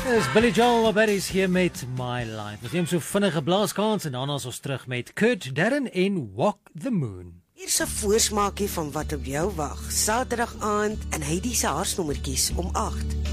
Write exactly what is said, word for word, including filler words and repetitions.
Dis Billy Joel op Eddie's hier met My Life. Ons neem so vinnige blaaskans en dan is ons terug met Kurt Darren en Walk the Moon. Hier's 'n voorsmaakie van wat op jou wag. Saterdag aand in Heidi se haarsnommertjies om agt.